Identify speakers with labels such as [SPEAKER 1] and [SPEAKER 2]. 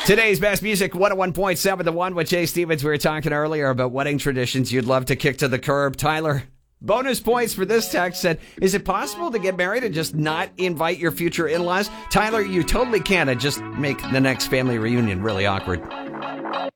[SPEAKER 1] Today's best music, 101.7 The One with Jay Stevens. We were talking earlier about wedding traditions you'd love to kick to the curb. Tyler, bonus points for this text said, is it possible to get married and just not invite your future in-laws? Tyler, you totally can. It just make the next family reunion really awkward.